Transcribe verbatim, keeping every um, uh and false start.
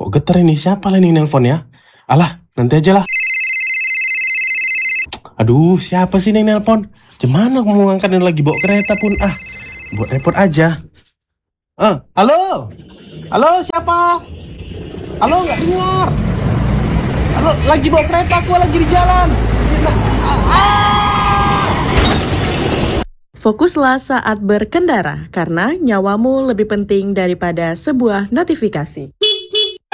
Kok getar ini? Siapa lah ini nelpon ya? Alah, nanti aja lah. Aduh, siapa sih yang nelpon? Gimana aku mau ngangkat lagi bawa kereta pun? Ah, buat repot aja. Eh, halo? Halo, siapa? Halo, nggak dengar. Halo, lagi bawa kereta, aku lagi di jalan. Fokuslah saat berkendara, karena nyawamu lebih penting daripada sebuah notifikasi.